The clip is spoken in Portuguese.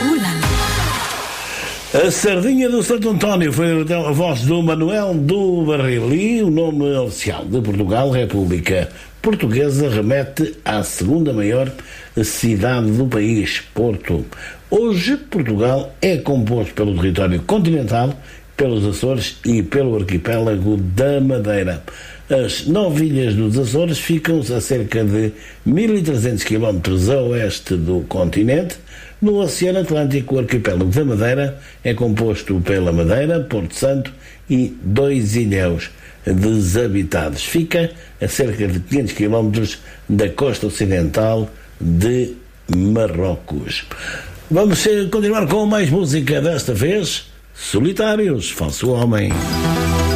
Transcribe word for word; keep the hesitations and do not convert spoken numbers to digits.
A Sardinha do Santo António foi a voz do Manuel do Barril e o nome oficial de Portugal, República Portuguesa, remete à segunda maior cidade do país, Porto. Hoje, Portugal é composto pelo território continental, pelos Açores e pelo arquipélago da Madeira. As nove ilhas dos Açores ficam a cerca de mil e trezentos quilómetros a oeste do continente. No Oceano Atlântico, o arquipélago da Madeira é composto pela Madeira, Porto Santo e dois ilhéus desabitados. Fica a cerca de quinhentos quilómetros da costa ocidental de Marrocos. Vamos continuar com mais música, desta vez Solitários, Falso Homem.